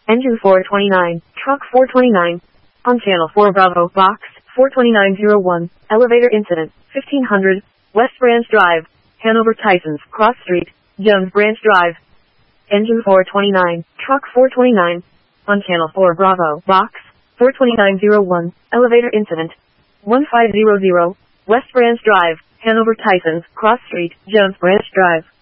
Engine 429, Truck 429. On Channel 4 Bravo, Box 42901, Elevator Incident, 1500, West Branch Drive, Hanover Tysons, Cross Street, Jones Branch Drive. Engine 429, Truck 429. On Channel 4 Bravo, Box 42901, Elevator Incident, 1500, West Branch Drive, Hanover Tysons, Cross Street, Jones Branch Drive.